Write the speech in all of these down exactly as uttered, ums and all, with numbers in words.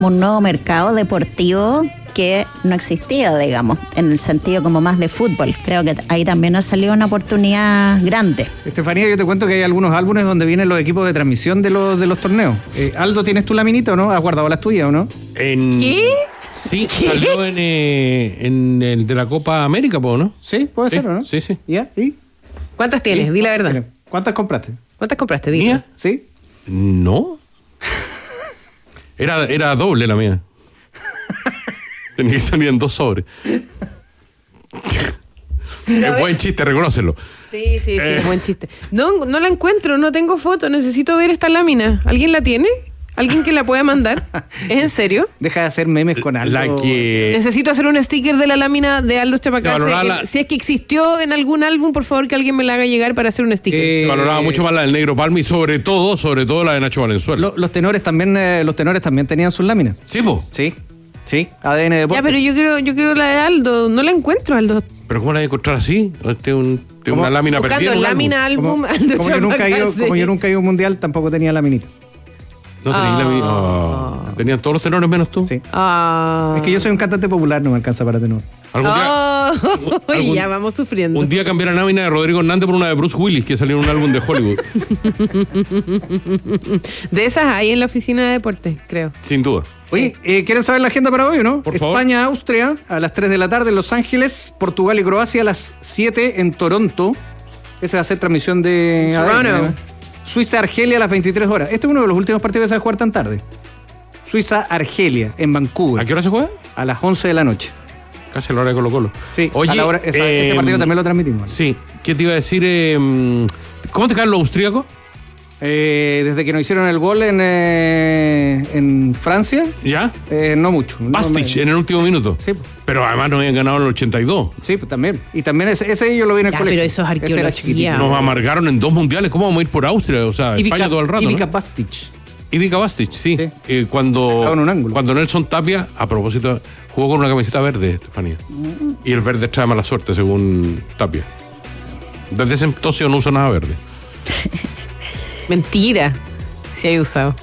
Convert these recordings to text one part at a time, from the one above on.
un nuevo mercado deportivo que no existía, digamos, en el sentido como más de fútbol. Creo que ahí también ha salido una oportunidad grande. Estefanía, yo te cuento que hay algunos álbumes donde vienen los equipos de transmisión de los, de los torneos. Eh, Aldo, ¿tienes tu laminita o no? ¿Has guardado las tuyas o no? En... ¿Qué? Sí, ¿Qué? Salió en, eh, en el de la Copa América, ¿no? Sí, puede sí, ser, ¿o no? Sí, sí. ¿Ya? ¿Y? ¿Cuántas tienes? ¿Y? Di la verdad. ¿Cuántas compraste? ¿Cuántas compraste? Dile. ¿Mía? ¿Sí? No. Era, era doble la mía. Tenía que salir en dos sobres. Es buen chiste, reconócelo. Sí, sí, sí, Eh. es buen chiste. No, no la encuentro, no tengo foto, necesito ver esta lámina. ¿Alguien la tiene? ¿Alguien que la pueda mandar? ¿Es en serio? Deja de hacer memes con Aldo. La que... Necesito hacer un sticker de la lámina de Aldo Se valoraba Chapacase. la- Si es que existió en algún álbum, por favor que alguien me la haga llegar para hacer un sticker. Eh, Se valoraba mucho más la del Negro Palma y sobre todo, sobre todo la de Nacho Valenzuela. Lo- los tenores también eh, los tenores también tenían sus láminas. Sí, po. Sí, sí, A D N Deportes. Ya, pero yo quiero, yo quiero la de Aldo. No la encuentro, Aldo. Pero ¿cómo la voy a encontrar así? Este es un, este es ¿Cómo? una lámina Buscando perdida. en un lámina álbum. álbum, Como, Aldo como yo nunca he ido, Chapacase. como yo nunca he ido a un mundial, tampoco tenía laminita. No tenéis Ah. lámina. Oh. Tenían todos los tenores menos tú. Sí. Ah. Es que yo soy un cantante popular, no me alcanza para tenor. Algún día, Oh, algún- ya vamos sufriendo. un día cambié la lámina de Rodrigo Hernández por una de Bruce Willis que salió en un álbum de Hollywood. De esas hay en la oficina de deportes, creo. Sin duda. Oye, eh, ¿quieren saber la agenda para hoy o no? Por favor. España, Austria a las tres de la tarde en Los Ángeles, Portugal y Croacia a las siete en Toronto. Esa va a ser transmisión de A D N, Toronto. ¿no? Suiza, Argelia a las veintitrés horas. Este es uno de los últimos partidos que se va a jugar tan tarde. Suiza, Argelia en Vancouver ¿A qué hora se juega? a las once de la noche. Casi a la hora de Colo Colo. Sí, Oye, a la hora, esa- eh, ese partido también lo transmitimos. Sí, ¿qué te iba a decir? Eh, ¿Cómo te caen los austríacos? Eh, desde que nos hicieron el gol en, eh, en Francia, ¿Ya? eh, no mucho. No, Bastich me- en el último minuto. Sí, pues. Pero además nos habían ganado en el ochenta y dos. Sí, pues también. Y también ese, ese yo lo vi en el Ya, colegio. pero eso es Ese era arqueología. chiquitito. Nos amargaron en dos mundiales. ¿Cómo vamos a ir por Austria? O sea, Ivica, España todo el rato. Ivica ¿no? Bastich. Ivica Bastich, sí. Sí. Eh, cuando, Estaba en un ángulo. cuando Nelson Tapia, a propósito, jugó con una camiseta verde, Estefanía. Y el verde trae mala suerte, según Tapia. Desde ese entonces yo no uso nada verde. Mentira. Si hay usado.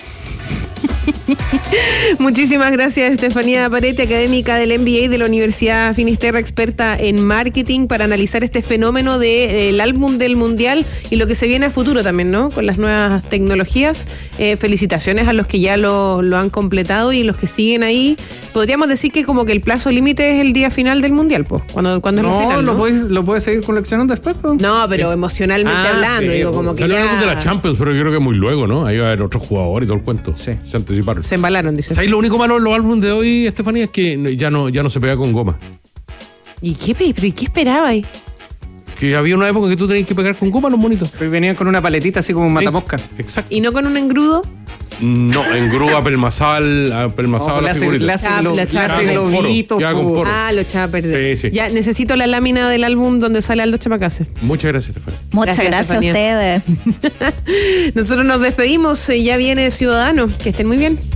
Muchísimas gracias, Estefanía Parete, académica del M B A de la Universidad Finisterra, experta en marketing, para analizar este fenómeno del álbum del Mundial y lo que se viene a futuro también, ¿no? Con las nuevas tecnologías. Eh, felicitaciones a los que ya lo, lo han completado y los que siguen ahí. Podríamos decir que como que el plazo límite es el día final del Mundial, pues, cuando, cuando es la No, final, ¿no? lo puedes, lo puedes seguir coleccionando después, pues. No, pero emocionalmente Ah, hablando, sí, digo, como que Salió el ya álbum de la Champions, pero yo creo que muy luego, ¿no? Ahí va a haber otro jugador y todo el cuento. Sí. Se anticiparon. se embalaron, dice. ¿Sabes lo único malo de los álbumes de hoy, Estefanía? Es que ya no, ya no se pega con goma. ¿Y qué, pe- pero ¿y qué esperaba ahí? Que había una época que tú tenías que pegar con goma los monitos. Pues venían con una paletita así como un Sí, matamosca. Exacto. ¿Y no con un engrudo? No, en grúa pelmazal, apelmazaba No, le la hace, figurita. le hace Ah, glo- la le chapa. hace Ya con poro, globitos. ya con po. poro. Ah, lo echaba a perder. Sí, sí. Ya, necesito la lámina del álbum donde sale Aldo Chapacase. Muchas gracias, Estefanía. Muchas Gracias, gracias, a Estefanía. ustedes. Nosotros nos despedimos, eh, ya viene Ciudadano. Que estén muy bien.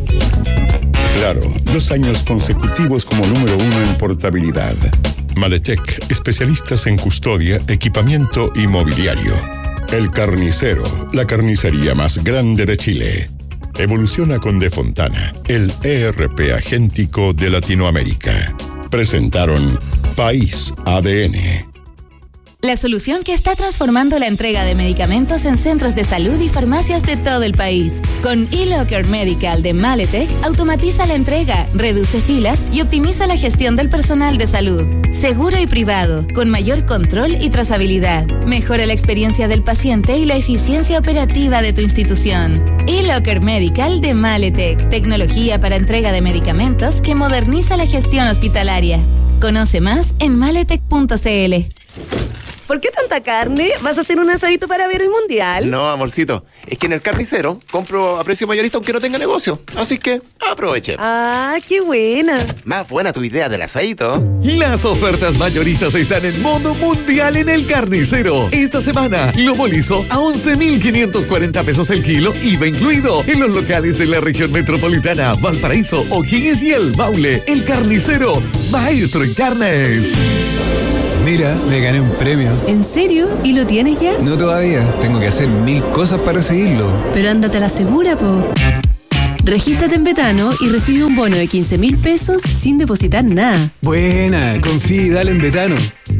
Claro, dos años consecutivos como número uno en portabilidad. Maletec, especialistas en custodia, equipamiento y mobiliario. El Carnicero, la carnicería más grande de Chile. Evoluciona con De Fontana, el E R P agéntico de Latinoamérica. Presentaron País A D N. La solución que está transformando la entrega de medicamentos en centros de salud y farmacias de todo el país. Con eLocker Medical de Maletec, automatiza la entrega, reduce filas y optimiza la gestión del personal de salud. Seguro y privado, con mayor control y trazabilidad. Mejora la experiencia del paciente y la eficiencia operativa de tu institución. eLocker Medical de Maletec, tecnología para entrega de medicamentos que moderniza la gestión hospitalaria. Conoce más en maletec punto c l. ¿Por qué tanta carne? ¿Vas a hacer un asadito para ver el mundial? No, amorcito. Es que en el carnicero compro a precio mayorista aunque no tenga negocio. Así que aproveche. Ah, qué buena. Más buena tu idea del asadito. Las ofertas mayoristas están en modo mundial en el Carnicero. Esta semana, lomo liso a once mil quinientos cuarenta pesos el kilo, I V A incluido, en los locales de la región metropolitana, Valparaíso, O'Higgins y El Maule. El Carnicero, maestro en carnes. Mira, me gané un premio. ¿En serio? ¿Y lo tienes ya? No todavía, tengo que hacer mil cosas para recibirlo. Pero ándate a la segura, po. Regístrate en Betano y recibe un bono de quince mil pesos sin depositar nada. Buena, confía y dale en Betano.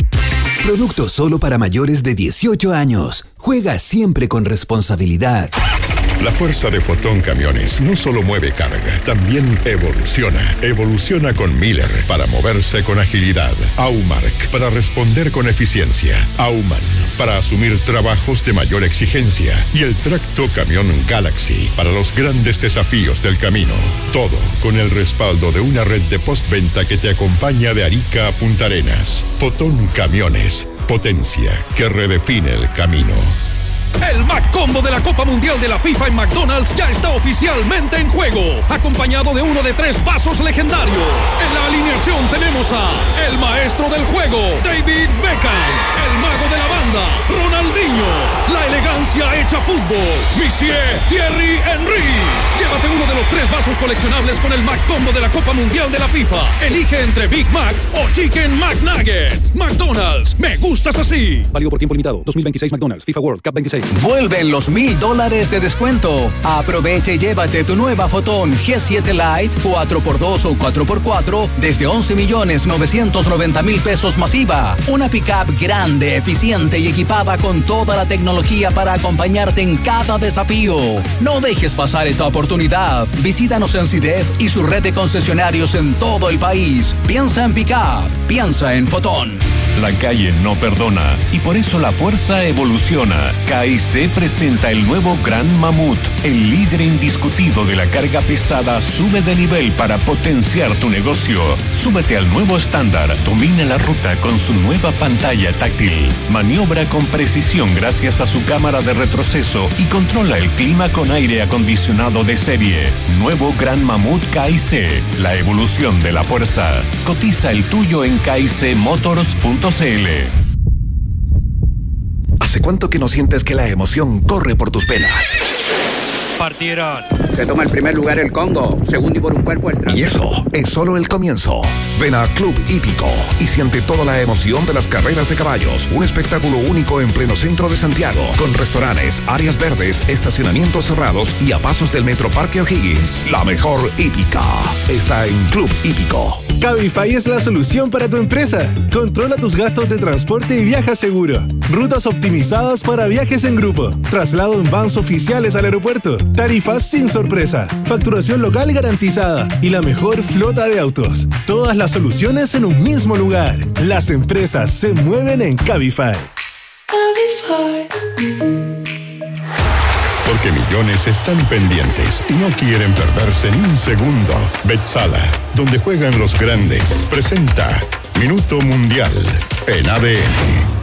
Producto solo para mayores de dieciocho años. Juega siempre con responsabilidad. La fuerza de Fotón Camiones no solo mueve carga, también evoluciona. Evoluciona con Miller para moverse con agilidad. Aumark para responder con eficiencia. Auman para asumir trabajos de mayor exigencia. Y el tracto camión Galaxy para los grandes desafíos del camino. Todo con el respaldo de una red de postventa que te acompaña de Arica a Punta Arenas. Fotón Camiones. Potencia que redefine el camino. El McCombo de la Copa Mundial de la FIFA en McDonald's ya está oficialmente en juego, acompañado de uno de tres vasos legendarios. En la alineación tenemos a el maestro del juego, David Beckham, el mago de la banda, Ronaldinho, la elegancia hecha fútbol, Monsieur Thierry Henry. Llévate uno de los tres vasos coleccionables con el McCombo de la Copa Mundial de la FIFA. Elige entre Big Mac o Chicken McNuggets. McDonald's, me gustas así. Válido por tiempo limitado. dos mil veintiséis McDonald's, FIFA World Cup veintiséis. Vuelven los mil dólares de descuento. Aprovecha y llévate tu nueva Fotón G siete Lite cuatro por dos o cuatro por cuatro desde once millones novecientos noventa mil pesos masiva. Una pickup grande, eficiente y equipada con toda la tecnología para acompañarte en cada desafío. No dejes pasar esta oportunidad. Visítanos en CIDEF y su red de concesionarios en todo el país. Piensa en pickup, piensa en Fotón. La calle no perdona y por eso la fuerza evoluciona. K I C presenta el nuevo Gran Mamut. El líder indiscutido de la carga pesada sube de nivel para potenciar tu negocio. Súbete al nuevo estándar. Domina la ruta con su nueva pantalla táctil. Maniobra con precisión gracias a su cámara de retroceso y controla el clima con aire acondicionado de serie. Nuevo Gran Mamut K I C. La evolución de la fuerza. Cotiza el tuyo en k i c motors punto c l. ¿Hace cuánto que no sientes que la emoción corre por tus venas? Partieron. Se toma el primer lugar el Congo, segundo y por un cuerpo el Trans. Y eso es solo el comienzo. Ven a Club Hípico y siente toda la emoción de las carreras de caballos. Un espectáculo único en pleno centro de Santiago, con restaurantes, áreas verdes, estacionamientos cerrados y a pasos del Metro Parque O'Higgins. La mejor hípica está en Club Hípico. Cabify es la solución para tu empresa. Controla tus gastos de transporte y viaja seguro. Rutas optimizadas para viajes en grupo. Traslado en vans oficiales al aeropuerto. Tarifas sin sorpresa. Facturación local garantizada. Y la mejor flota de autos. Todas las soluciones en un mismo lugar. Las empresas se mueven en Cabify. Cabify. Porque millones están pendientes y no quieren perderse ni un segundo. Betsala, donde juegan los grandes, presenta Minuto Mundial en A D N.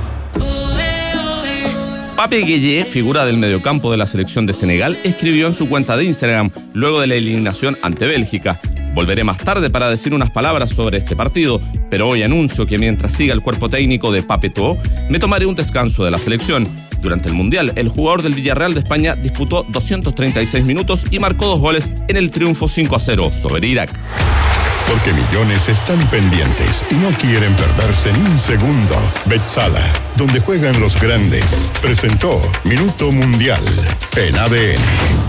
Pape Gueye, figura del mediocampo de la selección de Senegal, escribió en su cuenta de Instagram luego de la eliminación ante Bélgica: volveré más tarde para decir unas palabras sobre este partido, pero hoy anuncio que mientras siga el cuerpo técnico de Pape To'o, me tomaré un descanso de la selección. Durante el Mundial, el jugador del Villarreal de España disputó doscientos treinta y seis minutos y marcó dos goles en el triunfo cinco a cero sobre Irak. Porque millones están pendientes y no quieren perderse ni un segundo. Betsala, donde juegan los grandes, presentó Minuto Mundial en A D N.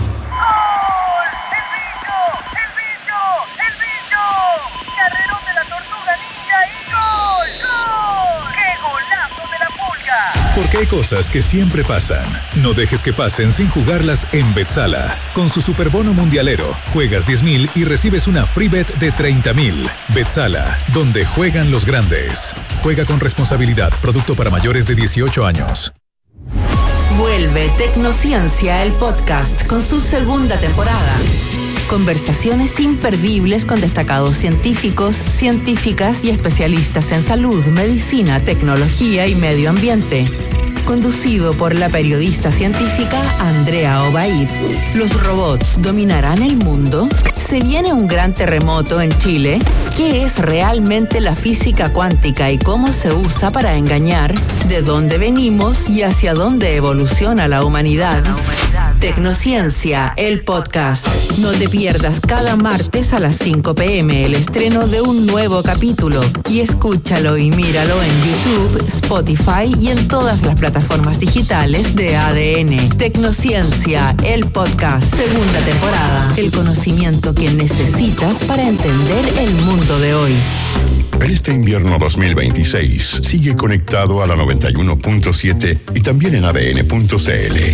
Porque hay cosas que siempre pasan. No dejes que pasen sin jugarlas en Betsala. Con su superbono mundialero, juegas diez mil y recibes una free bet de treinta mil. Betsala, donde juegan los grandes. Juega con responsabilidad. Producto para mayores de dieciocho años. Vuelve Tecnociencia, el podcast, con su segunda temporada. Conversaciones imperdibles con destacados científicos, científicas y especialistas en salud, medicina, tecnología y medio ambiente. Conducido por la periodista científica Andrea Obaid. ¿Los robots dominarán el mundo? ¿Se viene un gran terremoto en Chile? ¿Qué es realmente la física cuántica y cómo se usa para engañar? ¿De dónde venimos y hacia dónde evoluciona la humanidad? La humanidad. Tecnociencia, el podcast. No te pierdas cada martes a las cinco pm el estreno de un nuevo capítulo y escúchalo y míralo en YouTube, Spotify y en todas las plataformas digitales de A D N. Tecnociencia, el podcast, segunda temporada. El conocimiento que necesitas para entender el mundo de hoy. En este invierno dos mil veintiséis, sigue conectado a la noventa y uno punto siete y también en A D N punto C L.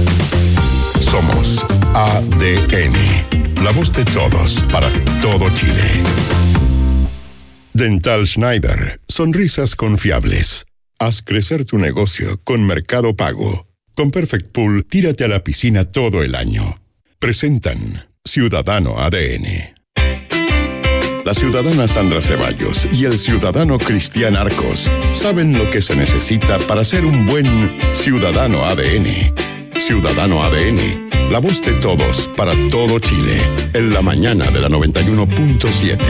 Somos A D N, la voz de todos para todo Chile. Dental Schneider, sonrisas confiables. Haz crecer tu negocio con Mercado Pago. Con Perfect Pool, tírate a la piscina todo el año. Presentan Ciudadano A D N. La ciudadana Sandra Ceballos y el ciudadano Cristian Arcos saben lo que se necesita para ser un buen ciudadano A D N. Ciudadano A D N, la voz de todos para todo Chile, en la mañana de la noventa y uno punto siete.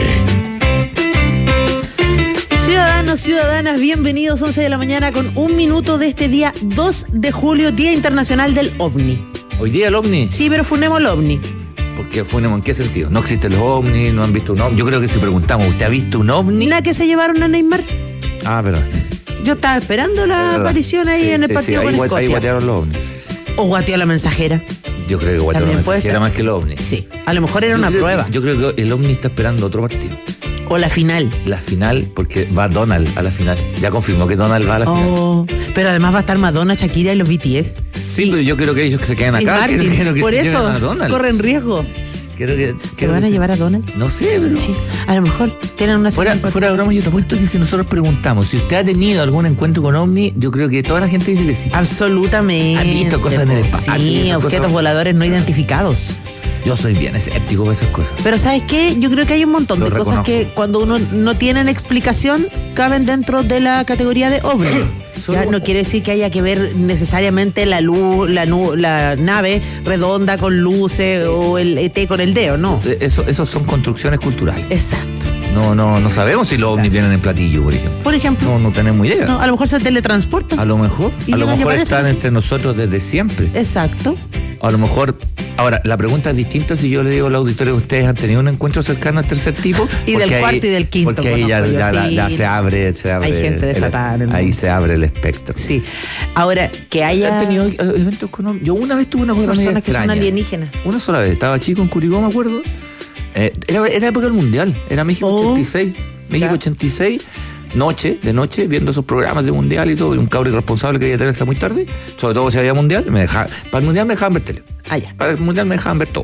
Ciudadanos, ciudadanas, bienvenidos, once de la mañana con un minuto de este día dos de julio, Día Internacional del OVNI. ¿Hoy día el OVNI? Sí, pero fundemos el OVNI. ¿Por qué funemos? ¿En qué sentido? ¿No existen los ovnis? ¿No han visto un ovni? Yo creo que si preguntamos, ¿usted ha visto un ovni? ¿La que se llevaron a Neymar? Ah, verdad. Yo estaba esperando la aparición ahí sí, en el sí, partido sí, con ahí, Escocia. Ahí guatearon los ovnis. O guateó la mensajera. Yo creo que guateó la mensajera más que el ovni. Sí, a lo mejor era yo una prueba. Que, yo creo que el ovni está esperando otro partido. O la final. La final, porque va Donald a la final. Ya confirmó que Donald va a la oh, final. Pero además va a estar Madonna, Shakira y los B T S. Sí, y, pero yo creo que ellos que se queden acá. Martin, quiero, quiero que por se eso a Donald. corren riesgo. Quiero que, ¿Se van a se... llevar a Donald? No sé, pero... Sí. A lo mejor tienen una... Fuera, fuera de broma, yo te apuesto que si nosotros preguntamos si usted ha tenido algún encuentro con ovni, yo creo que toda la gente dice que sí. Absolutamente. Han visto cosas en el espacio. Sí, objetos cosas... voladores no identificados. Yo soy bien escéptico con esas cosas. Pero ¿sabes qué? Yo creo que hay un montón Lo de reconozco. cosas que cuando uno no tienen explicación caben dentro de la categoría de ovni. Ya no quiere decir que haya que ver necesariamente la luz, la, nu, la nave redonda con luces o el E T con el dedo, no. Eso, eso son construcciones culturales. Exacto. No, no, no sabemos si los ovnis vienen en platillo, por ejemplo. Por ejemplo. No, no tenemos idea. No, a lo mejor se teletransportan. A lo mejor. A lo mejor están entre nosotros desde siempre. Exacto. A lo mejor. Ahora, la pregunta es distinta si yo le digo al auditorio que ustedes han tenido un encuentro cercano al tercer tipo. Y del cuarto ahí, y del quinto. Porque ahí ya, ya, ya, sí. ya se abre, se abre. Hay gente desatada en el mundo. Ahí se abre el espectro. Sí. Ahora, que haya... ¿Han tenido eventos con... Yo una vez tuve una cosa medio extraña. Que son alienígenas. Una sola vez. Estaba chico en Curicó, me acuerdo. Eh, era, era época del Mundial. Era México oh, ochenta y seis. México ya. ochenta y seis. Noche, de noche, viendo esos programas de Mundial y todo. Un cabro irresponsable que quería tener hasta muy tarde. Sobre todo si había Mundial. Me dejaba, para el Mundial me dejaban ver tele. Ah, ya. Para el Mundial me dejaban ver todo.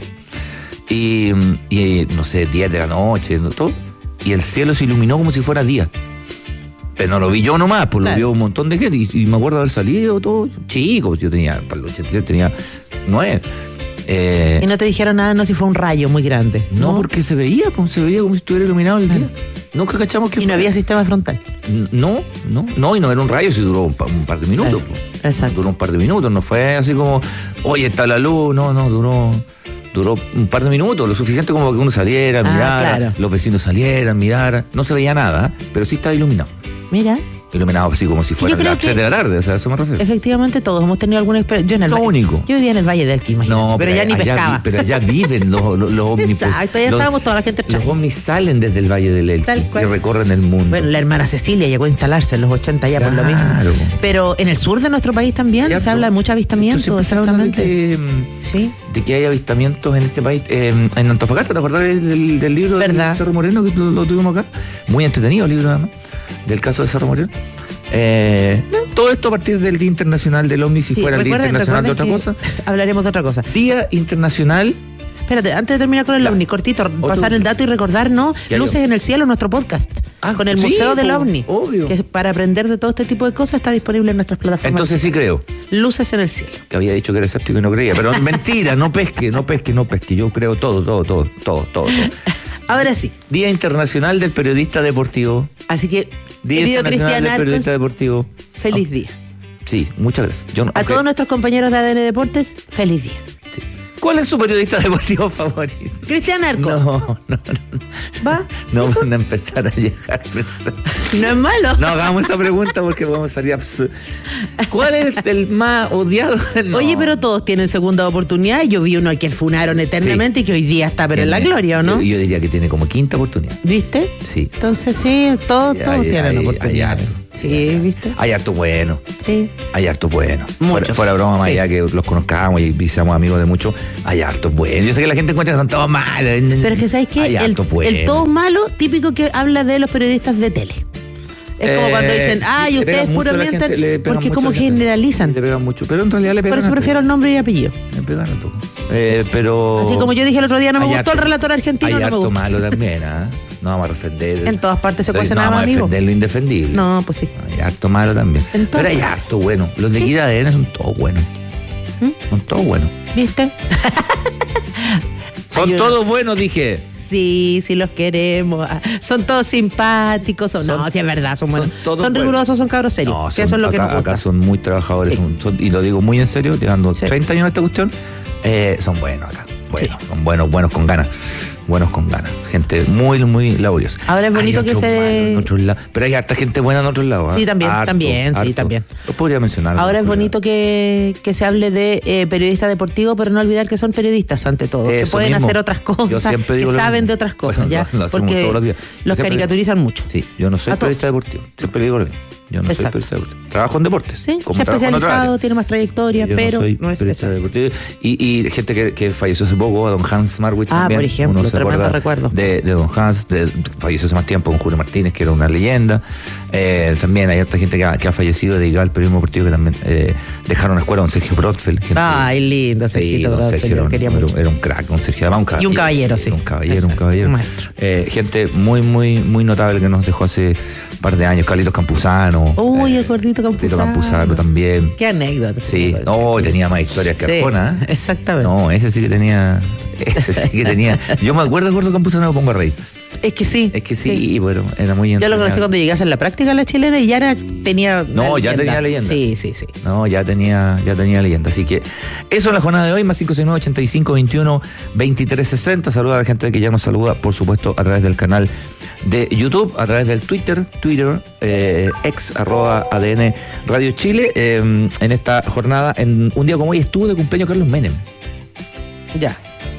Y, y no sé, diez de la noche, todo. Y el cielo se iluminó como si fuera día. Pero no lo vi yo nomás, pues claro. Lo vio un montón de gente. Y, y me acuerdo haber salido todo chico. Yo tenía, para el ochenta y seis tenía nueve. Eh, y no te dijeron nada, no si fue un rayo muy grande. No, ¿no? Porque se veía, pues, se veía como si estuviera iluminado el día. Nunca cachamos que y fue. No había sistema frontal. No, no, no, y no era un rayo, si duró un, pa, un par de minutos. Claro. Pues. Exacto. Duró un par de minutos, no fue así como, oye, está la luz, no, no, duró, duró un par de minutos, lo suficiente como que uno saliera, ah, mirara, claro. Los vecinos salieran, miraran, no se veía nada, pero sí estaba iluminado. Mira. Iluminado así como si fuera las tres de la tarde, o sea, a eso me refiero. Efectivamente, todos hemos tenido alguna experiencia. Yo en el Lo valle, único. Yo vivía en el Valle del Elqui, imagínate. No, pero, pero ya ni pescaba. Vi, pero allá viven los, los, los ovnis. Exacto, allá los, estábamos toda la gente echando. Los ovnis salen desde el Valle del Elqui y recorren el mundo. Bueno, la hermana Cecilia llegó a instalarse en los ochenta ya, claro, por lo mismo. Pero en el sur de nuestro país también ya, se habla de muchos avistamientos. Exactamente. De que, ¿sí? De que hay avistamientos en este país. Eh, en Antofagasta, ¿te acordás del, del libro ¿verdad? del Cerro Moreno que lo, lo tuvimos acá? Muy entretenido el libro, además, del caso de Cerro Moreno. Eh, todo esto a partir del Día Internacional del OVNI, si sí, fuera el Día Internacional de otra cosa. Hablaremos de otra cosa. Día Internacional. Espérate, antes de terminar con el la, OVNI, cortito, otro, pasar el dato y recordar, ¿no? Luces yo. en el Cielo, nuestro podcast. Ah, con el sí, Museo del oh, OVNI. Obvio. Que para aprender de todo este tipo de cosas está disponible en nuestras plataformas. Entonces sí creo. Luces en el Cielo. Que había dicho que era escéptico y no creía. Pero mentira, no pesque, no pesque, no pesque. Yo creo todo, todo, todo, todo, todo. todo. Ahora sí. Día Internacional del Periodista Deportivo. Así que, Día querido Internacional Cristian del Arcos, Periodista Deportivo. Feliz día. Sí, muchas gracias. Yo no, a okay. todos nuestros compañeros de A D N Deportes, feliz día. Sí. ¿Cuál es su periodista deportivo favorito? Cristian Arco. No, no, no. ¿Va? No van a empezar a llegar. No es malo. No hagamos esa pregunta porque vamos a salir absurdo. ¿Cuál es el más odiado? No. Oye, pero todos tienen segunda oportunidad. Yo vi uno que funaron eternamente Sí. y que hoy día está, pero en la Tiene- gloria, ¿o no? Yo, yo diría que tiene como quinta oportunidad. ¿Viste? Sí. Entonces sí, todos, todos Hay- tienen hay- oportunidad. hay harto. Sí, ¿viste? Hay harto bueno. Sí. Hay harto bueno. Muchos. Fuera, fuera broma, más Sí. allá que los conozcamos y, y seamos amigos de muchos, hay harto bueno. Yo sé que la gente encuentra que son todos malos. Pero es que, ¿sabes qué? Hay El, harto bueno. el todo malo, típico que habla de los periodistas de tele. Es como Eh, cuando dicen, sí, ay, le ustedes pegan puro mucho a la mienten, gente, le pegan porque mucho como a la gente. generalizan. Le pegan mucho, pero en realidad le pegan Por eso a prefiero el nombre y apellido. todos. Le pegan a todos. Eh, pero... Así como yo dije el otro día, no me Hay gustó harto- el relator argentino, Hay no me harto gusta. malo también, ¿ah? No vamos a defender. En todas partes se no cuece nada vamos más, a amigo. defender lo indefendible. No, pues sí. Hay harto malo también. En todas Pero hay partes. harto bueno. Los de Sí. Equidad A D N son todos buenos. ¿Mm? Son todos buenos. ¿Viste? Son Hay unos- todos buenos, dije. Sí, sí los queremos. Ah, Son todos simpáticos. Son, Son- no, sí es verdad, son buenos. son Son, todos buenos. rigurosos, son cabros serios. No, Sí, son- eso es lo que acá, nos gusta. acá son muy trabajadores. Sí. son- son- y lo digo muy en serio, llevando Sí. treinta años a esta cuestión. eh, son buenos acá. Buenos, son buenos, buenos con ganas. Buenos con ganas. Gente muy, muy laboriosa. Ahora es bonito Hay que otros se- malos en otros lados, pero hay harta gente buena en otros lados. ¿ah? Sí, también, Harto, también, sí, harto. también. Lo podría mencionar. Ahora es algunos bonito que, que se hable de eh, periodistas deportivos, pero no olvidar que son periodistas ante todo, que Eso pueden mismo. hacer otras Yo cosas, siempre que digo lo saben mismo. de otras cosas, Bueno, ¿ya? lo- lo hacemos Porque todos los días. Yo los siempre- caricaturizan mucho. Sí, yo no soy A todos. periodista deportivo. Siempre le digo lo mismo. Yo no Exacto. soy periodista deportivo. Trabajo en deportes. Sí, como se ha trabajo en otra área. especializado, tiene más trayectoria, Yo pero no soy no es periodista eso. deportivo. Y, y gente que, que falleció hace poco, don Hans Marwitz Ah, también. por ejemplo, Uno se tremendo acuerda recuerdo. De, de don Hans, de- falleció hace más tiempo con Julio Martínez, que era una leyenda. Eh, también hay otra gente que ha, que ha fallecido dedicada al periodismo deportivo, que también eh, dejaron una escuela, don Sergio Brotfeld. gente- Ay, lindo, Sí, Sergito don Brotfeld, Sergio yo era lo un, quería era, mucho. era un crack, don Sergio, además un caballero. Y un caballero, sí. Un caballero, un Exacto, caballero. un maestro. Eh, gente muy, muy, muy notable que nos dejó hace un par de años. Carlitos Campuzano. Uy, eh, el gordito Carlito Campuzano. Campuzano también. Qué anécdota. Sí, no, tenía más historias que Sí, Arjona. ¿eh? exactamente. No, ese sí que tenía. Ese sí que tenía. Yo me acuerdo de Gordo Campuzano, me pongo a reír. Es que sí. Es que sí, bueno, era muy Yo lo conocí entrañable. cuando llegué a hacer la práctica en la chilena y ya era, tenía. No, una ya tenía leyenda. Sí, sí, sí. No, ya tenía, ya tenía leyenda. Así que eso en la jornada de hoy, más cinco seis nueve, ochenta y cinco, veintiuno, veintitrés, sesenta. Saluda a la gente que ya nos saluda, por supuesto, a través del canal de YouTube, a través del Twitter, Twitter, eh, ex arroba A D N Radio Chile. Eh, en esta jornada, en un día como hoy, estuvo de cumpleaños Carlos Menem. Ya,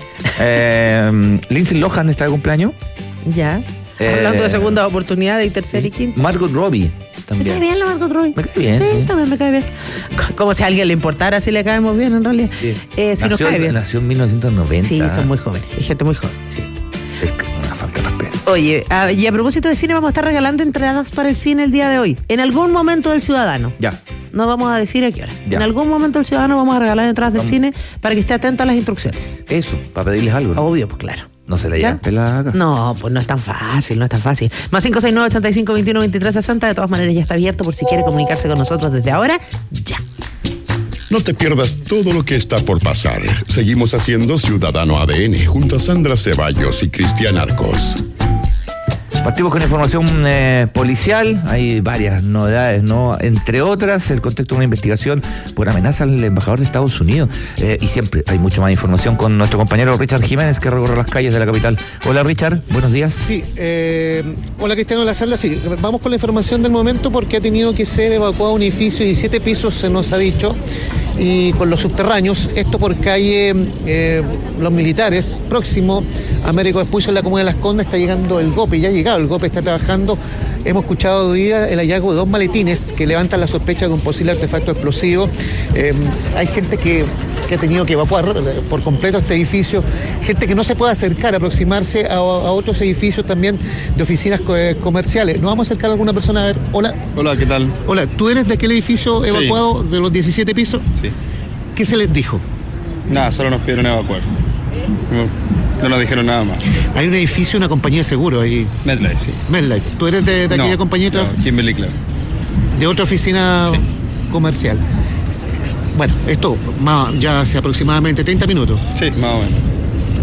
Eh, Lindsay Lohan está de cumpleaños. ya. Eh, Hablando de segunda oportunidad y tercera y quinta. Margot Robbie Me cae también. bien la Margot Robbie. Me cae bien, Sí, sí. también me cae bien. Como si a alguien le importara si le caemos bien, en realidad. Sí. Eh, si nos nació, cae bien. nació en mil novecientos noventa. Sí, son muy jóvenes. Hay gente muy joven. Sí. Es que una falta de respeto. Oye, a- y a propósito de cine, vamos a estar regalando entradas para el cine el día de hoy. En algún momento del ciudadano. Ya. No vamos a decir a qué hora. Ya. En algún momento del ciudadano vamos a regalar entradas del Vamos. cine para que esté atento a las instrucciones. Eso, para pedirles algo. ¿no? Obvio, pues claro. No se le ¿Ya? llevan pelada acá. No, pues no es tan fácil, no es tan fácil. Más cinco seis nueve, ochenta y cinco, veintiuno, veintitrés, sesenta. De todas maneras, ya está abierto por si quiere comunicarse con nosotros desde ahora. Ya. No te pierdas todo lo que está por pasar. Seguimos haciendo Ciudadano A D N junto a Sandra Ceballos y Cristian Arcos. Partimos con información eh, policial. Hay varias novedades, ¿no? Entre otras, el contexto de una investigación por amenaza al embajador de Estados Unidos. Eh, y siempre hay mucho más información con nuestro compañero Richard Jiménez, que recorre las calles de la capital. Hola, Richard. Buenos días. Sí, eh, hola Cristiano La Sala, sí, vamos con la información del momento porque ha tenido que ser evacuado un edificio de diecisiete pisos, se nos ha dicho, y con los subterráneos, esto por calle eh, Los Militares, próximo a Américo Vespucio en la comuna de Las Condes, está llegando el GOPE, ya ha llegado, el GOPE está trabajando. Hemos escuchado de oída el hallazgo de dos maletines que levantan la sospecha de un posible artefacto explosivo. Eh, hay gente que, que ha tenido que evacuar por completo este edificio, gente que no se puede acercar, aproximarse a, a otros edificios también de oficinas co- comerciales. Nos vamos a acercar a alguna persona a ver. Hola. Hola, ¿qué tal? Hola, ¿tú eres de aquel edificio Sí. evacuado de los diecisiete pisos? Sí. ¿Qué se les dijo? Nada, solo nos pidieron evacuar. No, no nos dijeron nada más. Hay un edificio, una compañía de seguro ahí. MedLife, sí. MedLife. ¿Tú eres de, de aquella No, compañía de trabajo? no, Kimberly Clark. De otra oficina comercial. Bueno, esto más, ya hace aproximadamente treinta minutos. Sí, más o menos.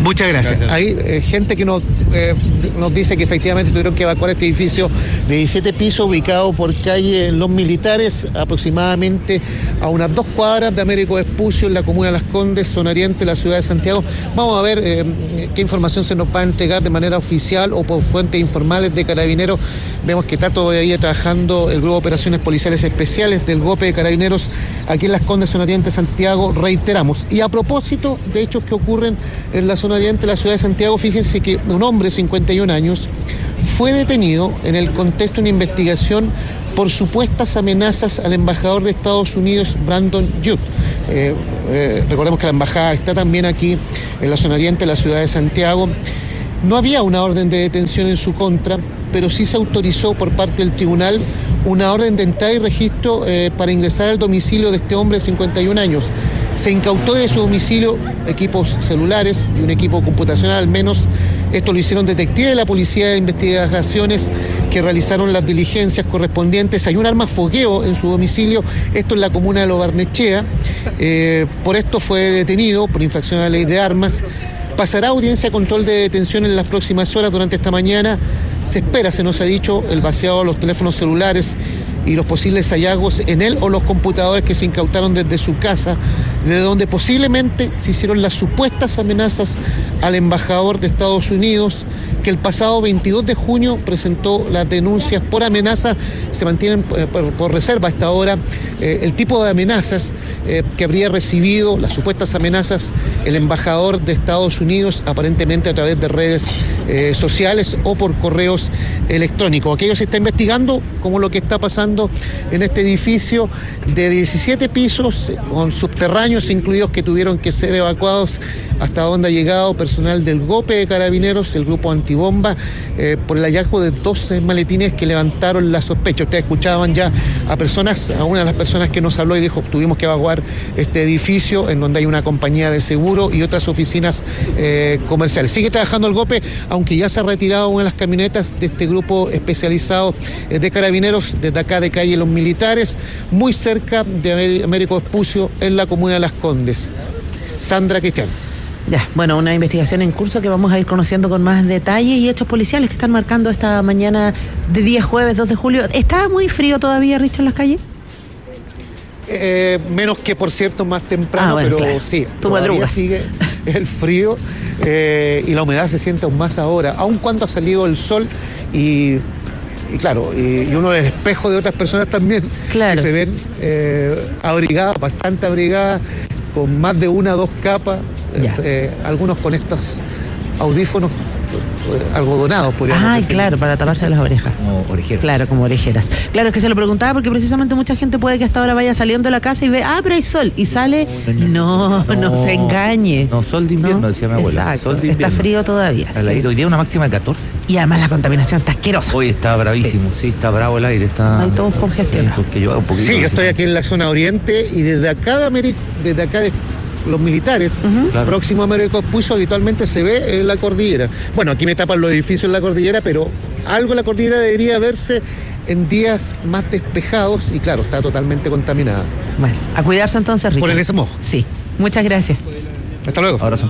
Muchas gracias. gracias. Hay eh, gente que nos, eh, nos dice que efectivamente tuvieron que evacuar este edificio de diecisiete pisos ubicado por calle Los Militares, aproximadamente a unas dos cuadras de Américo Vespucio, en la comuna de Las Condes, zona oriente de la ciudad de Santiago. Vamos a ver eh, qué información se nos va a entregar de manera oficial o por fuentes informales de Carabineros. Vemos que está todavía trabajando el Grupo de Operaciones Policiales Especiales del G O P de Carabineros aquí en Las Condes, zona oriente de Santiago, reiteramos. Y a propósito de hechos que ocurren en la zona oriente de la ciudad de Santiago, fíjense que un hombre de cincuenta y un años fue detenido en el contexto de una investigación por supuestas amenazas al embajador de Estados Unidos, Brandon Judd. Eh, eh, recordemos que la embajada está también aquí en la zona oriente de la ciudad de Santiago. No había una orden de detención en su contra, pero sí se autorizó por parte del tribunal una orden de entrada y registro eh, para ingresar al domicilio de este hombre de cincuenta y un años. Se incautó de su domicilio equipos celulares y un equipo computacional al menos. Esto lo hicieron detectives de la Policía de Investigaciones que realizaron las diligencias correspondientes. Hay un arma fogueo en su domicilio, esto en la comuna de Lo Barnechea. Eh, por esto fue detenido por infracción a la ley de armas. Pasará audiencia de control de detención en las próximas horas durante esta mañana. Se espera, se nos ha dicho, el vaciado de los teléfonos celulares y los posibles hallazgos en él o los computadores que se incautaron desde su casa, de donde posiblemente se hicieron las supuestas amenazas al embajador de Estados Unidos, que el pasado veintidós de junio presentó las denuncias por amenaza. Se mantienen eh, por, por reserva hasta ahora eh, el tipo de amenazas eh, que habría recibido, las supuestas amenazas, el embajador de Estados Unidos, aparentemente a través de redes eh, sociales o por correos electrónicos. Aquello se está investigando, como lo que está pasando en este edificio de diecisiete pisos, con subterráneos incluidos, que tuvieron que ser evacuados, hasta donde ha llegado personal del G O P de Carabineros, el grupo antibomba, eh, por el hallazgo de doce maletines que levantaron la sospecha. Ustedes escuchaban ya a personas, a una de las personas que nos habló y dijo, tuvimos que evacuar este edificio en donde hay una compañía de seguro y otras oficinas eh, comerciales. Sigue trabajando el G O P, aunque ya se ha retirado una de las camionetas de este grupo especializado eh, de Carabineros desde acá de calle Los Militares, muy cerca de Américo Vespucio, en la comuna de Las Condes. Sandra, Cristian. Ya, bueno, una investigación en curso que vamos a ir conociendo con más detalles y hechos policiales que están marcando esta mañana de día jueves dos de julio. ¿Está muy frío todavía, Richard, en las calles? Eh, menos que, por cierto, más temprano, ah, bueno, pero claro. Sí, tú madrugas. Sigue el frío eh, y la humedad se siente aún más ahora, aun cuando ha salido el sol y, y claro, y, y uno es espejo de otras personas también, claro, que se ven eh, abrigadas, bastante abrigadas, con más de una o dos capas, eh, algunos con estos audífonos algodonados, podríamos Ay, decir. Claro, para taparse las orejas. Como orejeras. Claro, como orejeras. Claro, es que se lo preguntaba porque precisamente mucha gente puede que hasta ahora vaya saliendo de la casa y ve, ah, pero hay sol, y sale, no, no, no, no se engañe. No, sol de invierno, no, decía mi abuela. Exacto, sol de está frío todavía. Al aire, hoy día una máxima de catorce. Y además la contaminación está asquerosa. Hoy está bravísimo, sí, sí está bravo el aire, está... Hay todos congestionados. Sí, porque yo hago un poquito. Sí, yo estoy aquí en la zona oriente y desde acá de América, desde acá de Los Militares, uh-huh, claro, próximo a Américo Vespucio, habitualmente se ve en la cordillera. Bueno, aquí me tapan los edificios en la cordillera, pero algo en la cordillera debería verse en días más despejados y claro, está totalmente contaminada. Bueno, a cuidarse entonces, Richard. Por el ese mojo. Sí, muchas gracias. Hasta luego. Abrazo.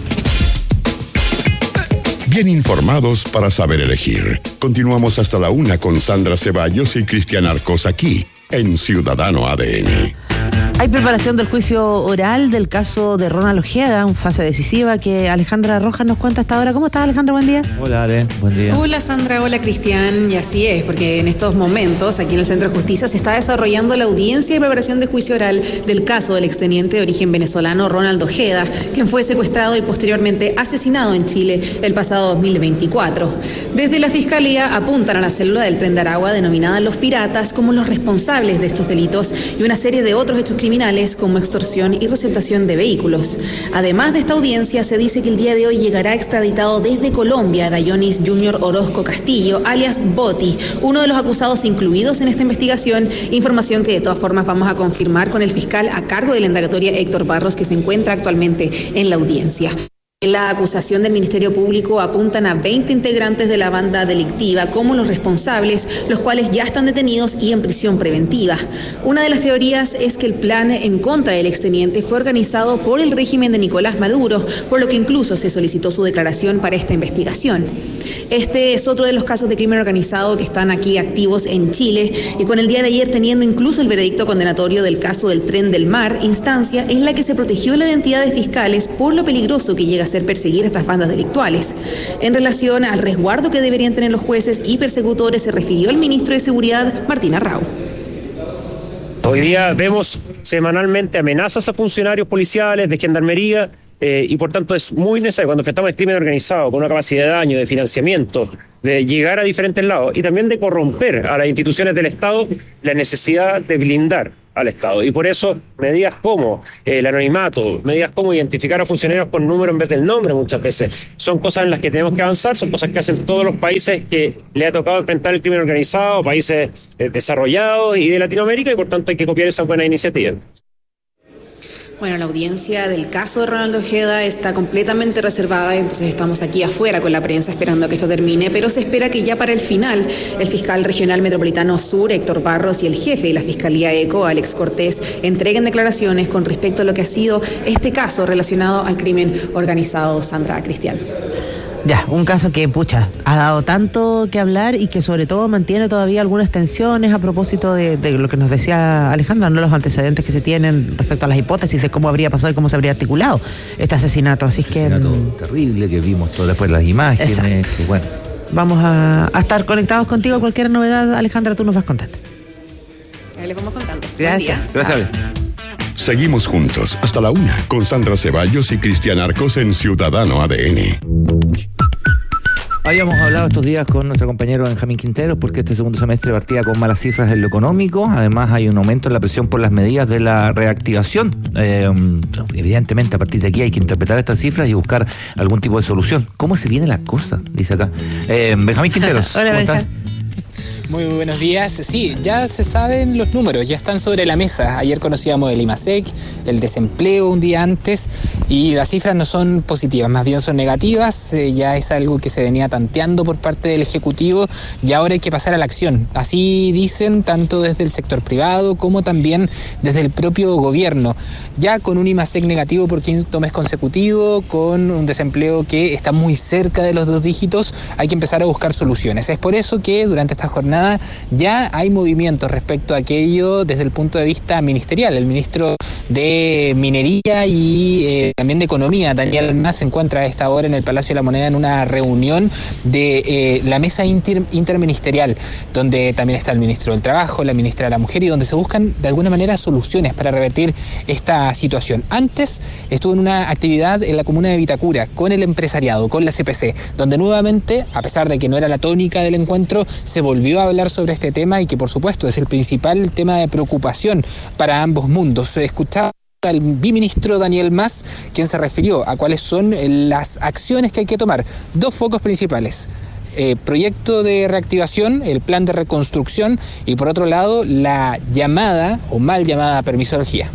Bien informados para saber elegir. Continuamos hasta la una con Sandra Ceballos y Cristian Arcos aquí en Ciudadano A D N. Hay preparación del juicio oral del caso de Ronald Ojeda, una fase decisiva que Alejandra Rojas nos cuenta hasta ahora. ¿Cómo estás, Alejandra? Buen día. Hola, Ale. Buen día. Hola, Sandra. Hola, Cristian. Y así es, porque en estos momentos, aquí en el Centro de Justicia, se está desarrollando la audiencia y preparación de juicio oral del caso del exteniente de origen venezolano Ronald Ojeda, quien fue secuestrado y posteriormente asesinado en Chile el pasado dos mil veinticuatro. Desde la Fiscalía apuntan a la célula del Tren de Aragua denominada Los Piratas como los responsables de estos delitos y una serie de otros hechos criminales como extorsión y receptación de vehículos. Además de esta audiencia, se dice que el día de hoy llegará extraditado desde Colombia Dayonis Junior Orozco Castillo, alias Boti, uno de los acusados incluidos en esta investigación, información que de todas formas vamos a confirmar con el fiscal a cargo de la indagatoria Héctor Barros, que se encuentra actualmente en la audiencia. La acusación del Ministerio Público apuntan a veinte integrantes de la banda delictiva como los responsables, los cuales ya están detenidos y en prisión preventiva. Una de las teorías es que el plan en contra del exteniente fue organizado por el régimen de Nicolás Maduro, por lo que incluso se solicitó su declaración para esta investigación. Este es otro de los casos de crimen organizado que están aquí activos en Chile y con el día de ayer teniendo incluso el veredicto condenatorio del caso del Tren del Mar, instancia en la que se protegió la identidad de fiscales por lo peligroso que llega a ser perseguir a estas bandas delictuales. En relación al resguardo que deberían tener los jueces y persecutores se refirió el ministro de Seguridad, Martín Arrau. Hoy día vemos semanalmente amenazas a funcionarios policiales, de gendarmería, eh, y por tanto es muy necesario cuando enfrentamos el crimen organizado con una capacidad de daño, de financiamiento, de llegar a diferentes lados y también de corromper a las instituciones del Estado, la necesidad de blindar al Estado. Y por eso medidas como eh, el anonimato, medidas como identificar a funcionarios por número en vez del nombre muchas veces, son cosas en las que tenemos que avanzar, son cosas que hacen todos los países que le ha tocado enfrentar el crimen organizado, países eh, desarrollados y de Latinoamérica, y por tanto hay que copiar esa buena iniciativa. Bueno, la audiencia del caso de Ronald Ojeda está completamente reservada, entonces estamos aquí afuera con la prensa esperando a que esto termine, pero se espera que ya para el final el fiscal regional metropolitano sur, Héctor Barros, y el jefe de la Fiscalía ECO, Alex Cortés, entreguen declaraciones con respecto a lo que ha sido este caso relacionado al crimen organizado. Sandra Cristian. Ya, un caso que, pucha, ha dado tanto que hablar y que sobre todo mantiene todavía algunas tensiones a propósito de, de lo que nos decía Alejandra, ¿no? Los antecedentes que se tienen respecto a las hipótesis de cómo habría pasado y cómo se habría articulado este asesinato. Así asesinato que terrible que vimos todo después las imágenes. Que, bueno. Vamos a, a estar conectados contigo. Cualquier novedad, Alejandra, tú nos vas contando. Ahí les vamos contando. Gracias. Gracias. Seguimos juntos hasta la una con Sandra Ceballos y Cristian Arcos en Ciudadano A D N. Habíamos hablado estos días con nuestro compañero Benjamín Quinteros porque este segundo semestre partía con malas cifras en lo económico. Además hay un aumento en la presión por las medidas de la reactivación. Eh, evidentemente a partir de aquí hay que interpretar estas cifras y buscar algún tipo de solución. ¿Cómo se viene la cosa? Dice acá. Eh, Benjamín Quinteros, Hola, ¿cómo Benja. estás? Muy buenos días. Sí, ya se saben los números, ya están sobre la mesa. Ayer conocíamos el IMASEC, el desempleo un día antes, y las cifras no son positivas, más bien son negativas. Eh, ya es algo que se venía tanteando por parte del Ejecutivo y ahora hay que pasar a la acción. Así dicen tanto desde el sector privado como también desde el propio gobierno. Ya con un IMASEC negativo por quinto mes consecutivo, con un desempleo que está muy cerca de los dos dígitos, hay que empezar a buscar soluciones. Es por eso que durante esta jornada ya hay movimientos respecto a aquello desde el punto de vista ministerial. El ministro de Minería y eh, también de Economía, Daniel Mas, se encuentra a esta hora en el Palacio de la Moneda en una reunión de eh, la mesa inter, interministerial, donde también está el ministro del Trabajo, la ministra de la Mujer, y donde se buscan de alguna manera soluciones para revertir esta situación. Antes estuvo en una actividad en la comuna de Vitacura con el empresariado, con la C P C, donde nuevamente, a pesar de que no era la tónica del encuentro, se volvió a hablar sobre este tema y que por supuesto es el principal tema de preocupación para ambos mundos. Se escuchaba al viceministro Daniel Mas, quien se refirió a cuáles son las acciones que hay que tomar. Dos focos principales: eh, proyecto de reactivación, el plan de reconstrucción, y por otro lado la llamada o mal llamada permisología.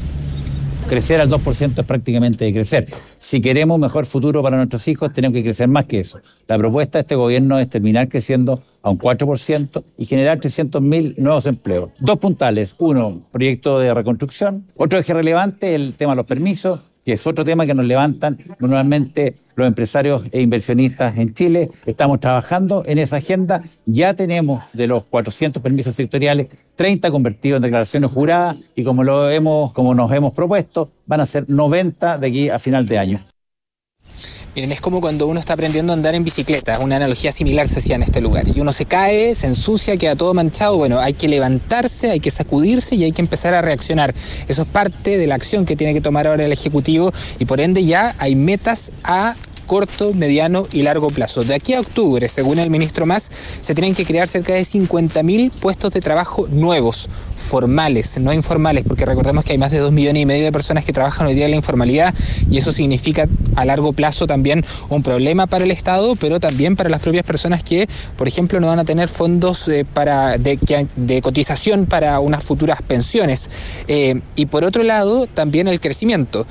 Crecer al dos por ciento es prácticamente de crecer. Si queremos mejor futuro para nuestros hijos, tenemos que crecer más que eso. La propuesta de este gobierno es terminar creciendo a un cuatro por ciento y generar trescientos mil nuevos empleos. Dos puntales: uno, proyecto de reconstrucción. Otro eje relevante, el tema de los permisos, que es otro tema que nos levantan normalmente los empresarios e inversionistas en Chile. Estamos trabajando en esa agenda. Ya tenemos de los cuatrocientos permisos sectoriales, treinta convertidos en declaraciones juradas, y como lo hemos, como nos hemos propuesto, van a ser noventa de aquí a final de año. Miren, es como cuando uno está aprendiendo a andar en bicicleta. Una analogía similar se hacía en este lugar. Y uno se cae, se ensucia, queda todo manchado. Bueno, hay que levantarse, hay que sacudirse y hay que empezar a reaccionar. Eso es parte de la acción que tiene que tomar ahora el Ejecutivo, y por ende ya hay metas a corto, mediano y largo plazo. De aquí a octubre, según el ministro Mas, se tienen que crear cerca de cincuenta mil puestos de trabajo nuevos, formales, no informales, porque recordemos que hay más de dos millones y medio de personas que trabajan hoy día en la informalidad, y eso significa a largo plazo también un problema para el Estado, pero también para las propias personas que, por ejemplo, no van a tener fondos eh, para de, de cotización para unas futuras pensiones. Eh, y por otro lado, también el crecimiento.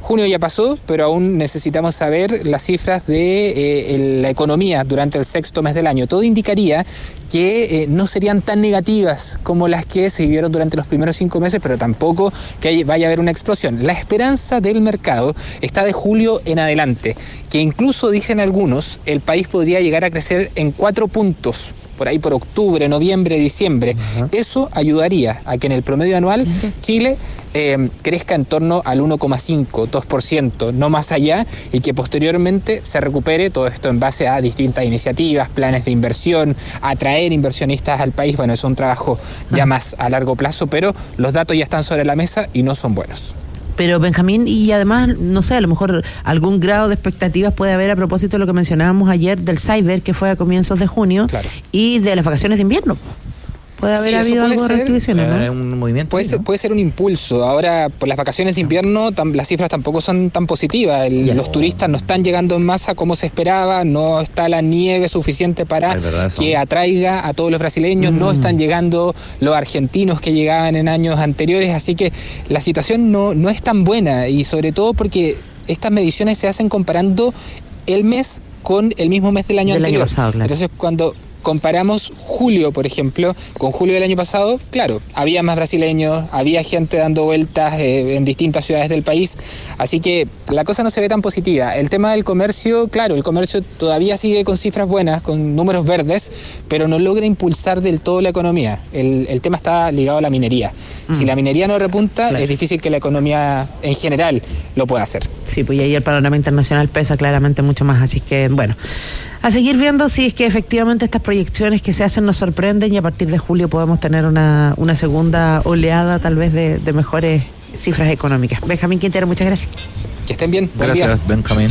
Junio ya pasó, pero aún necesitamos saber las cifras de eh, el, la economía durante el sexto mes del año. Todo indicaría que eh, no serían tan negativas como las que se vivieron durante los primeros cinco meses, pero tampoco que vaya a haber una explosión. La esperanza del mercado está de julio en adelante, que incluso dicen algunos, el país podría llegar a crecer en cuatro puntos, por ahí por octubre, noviembre, diciembre. Uh-huh. Eso ayudaría a que en el promedio anual Chile eh, crezca en torno al uno coma cinco, dos por ciento, no más allá, y que posteriormente se recupere todo esto en base a distintas iniciativas, planes de inversión, atraer inversionistas al país. Bueno, es un trabajo ya más a largo plazo, pero los datos ya están sobre la mesa y no son buenos. Pero Benjamín, y además, no sé, a lo mejor algún grado de expectativas puede haber a propósito de lo que mencionábamos ayer del Cyber, que fue a comienzos de junio, claro, y de las vacaciones de invierno. Puede haber sí, habido algo de restricciones, ¿no? Un movimiento. Puede, ser, puede ser un impulso. Ahora, por las vacaciones de invierno, tam, las cifras tampoco son tan positivas. El, los turistas no están llegando en masa como se esperaba, no está la nieve suficiente para verdad, que atraiga a todos los brasileños, mm. no están llegando los argentinos que llegaban en años anteriores, así que la situación no, no es tan buena, y sobre todo porque estas mediciones se hacen comparando el mes con el mismo mes del año del anterior. Año pasado, claro. Entonces, cuando comparamos julio, por ejemplo, con julio del año pasado, claro, había más brasileños, había gente dando vueltas eh, en distintas ciudades del país, así que la cosa no se ve tan positiva. El tema del comercio, claro, el comercio todavía sigue con cifras buenas, con números verdes, pero no logra impulsar del todo la economía. El, el tema está ligado a la minería. Mm. Si la minería no repunta, claro, es difícil que la economía en general lo pueda hacer. Sí, pues y ahí el panorama internacional pesa claramente mucho más, así que, bueno, a seguir viendo si es que efectivamente estas proyecciones que se hacen nos sorprenden y a partir de julio podemos tener una, una segunda oleada tal vez de, de mejores cifras económicas. Benjamín Quintero, muchas gracias. Que estén bien. Gracias, día. Benjamín.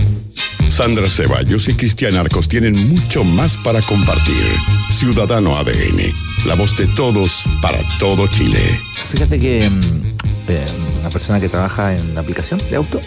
Sandra Ceballos y Cristian Arcos tienen mucho más para compartir. Ciudadano A D N, la voz de todos para todo Chile. Fíjate que eh, una persona que trabaja en la aplicación de auto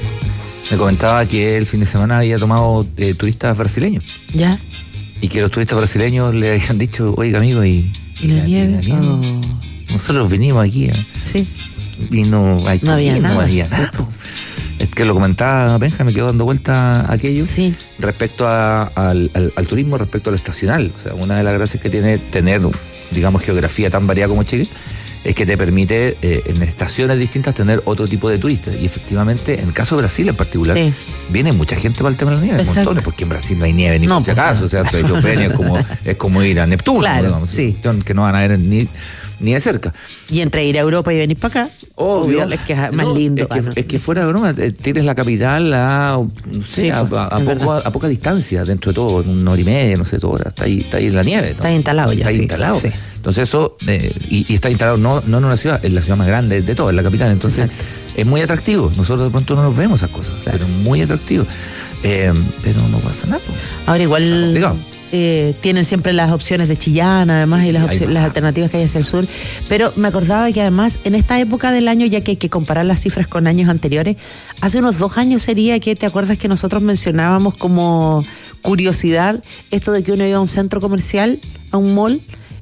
me comentaba que el fin de semana había tomado eh, turistas brasileños. ¿Ya? Y que los turistas brasileños le habían dicho, oiga amigo, ¿y, ¿Y, y la, la nieve? Y la nieve? Oh. Nosotros venimos aquí. ¿eh? Sí. Y no, hay no, había nada. no había nada. Es que lo comentaba Benja, me quedó dando vuelta aquello. Sí. Respecto a, al, al, al turismo, respecto al estacional. O sea, una de las gracias que tiene tener, digamos, geografía tan variada como Chile, es que te permite eh, en estaciones distintas tener otro tipo de turistas. Y efectivamente, en el caso de Brasil en particular, sí, viene mucha gente para el tema de la nieve, exacto, montones, porque en Brasil no hay nieve ni no, por si acaso. O sea, es como, es como ir a Neptuno, claro, digamos, sí, que no van a ver ni, ni de cerca. Y entre ir a Europa y venir para acá, obvio, obvio es que es más no, lindo. Es que, no. es que fuera de broma, tienes la capital a, no sé, sí, a, a, a, poco, a, a poca distancia, dentro de todo, en una hora y media, no sé, dos horas, está ahí, está ahí en la nieve. ¿no? Está instalado ya. Está sí, instalado. Sí. Entonces eso, eh, y, y está instalado no, no en una ciudad, es la ciudad más grande de todo, es la capital. Entonces exacto, es muy atractivo. Nosotros de pronto no nos vemos esas cosas, claro, pero muy atractivo. Eh, pero no pasa nada. Pues. Ahora igual no, eh, tienen siempre las opciones de Chillán, además, y las, opci- las alternativas que hay hacia el sur. Pero me acordaba que además en esta época del año, ya que hay que comparar las cifras con años anteriores, hace unos dos años sería que, ¿te acuerdas que nosotros mencionábamos como curiosidad esto de que uno iba a un centro comercial, a un mall,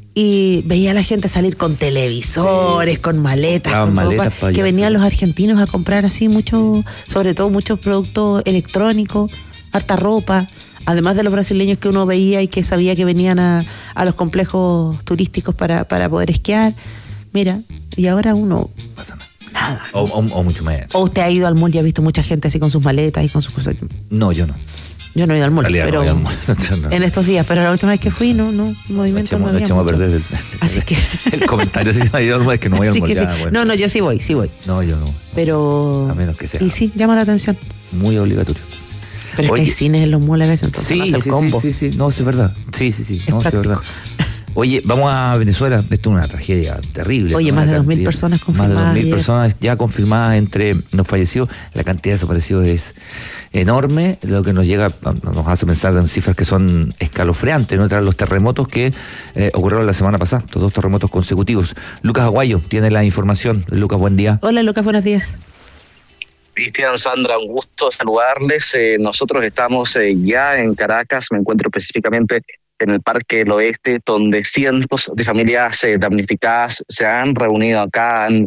y veía a la gente salir con televisores, sí, con maletas, con maletas ropa, que venían los argentinos a comprar así mucho, sobre todo muchos productos electrónicos, harta ropa, además de los brasileños que uno veía y que sabía que venían a, a los complejos turísticos para, para poder esquiar. Mira, y ahora uno... pasa nada. Nada. O, o, o mucho menos. ¿O usted ha ido al mall y ha visto mucha gente así con sus maletas y con sus cosas? No, yo no. Yo no he ido al mall, realidad, pero no al no. en estos días, pero la última vez que fui, no, no, movimiento no, no había echamos a perder el, así que el comentario, si no he ido al mall, es que no voy al mall. Sí. Bueno. No, no, yo sí voy, sí voy. No, yo no. Pero... a menos que sea. Y sí, llama la atención. Muy obligatorio. Pero Oye, es que hay cines en los malls a veces, entonces sí, pasa el sí, combo. Sí, sí, sí, no, sí, es verdad. Sí, sí, sí, es no, sí, es verdad. Oye, vamos a Venezuela. Esto es una tragedia terrible. Oye, más de dos mil personas confirmadas. Más de dos mil ayer. personas ya confirmadas entre los fallecidos. La cantidad de desaparecidos es enorme, lo que nos llega, nos hace pensar en cifras que son escalofriantes, ¿no? Tras los terremotos que eh, ocurrieron la semana pasada, estos dos terremotos consecutivos. Lucas Aguayo tiene la información. Lucas, buen día. Hola, Lucas, buenos días. Cristian, Sandra, un gusto saludarles. Eh, nosotros estamos eh, ya en Caracas, me encuentro específicamente en el Parque del Oeste, donde cientos de familias eh, damnificadas se han reunido acá, han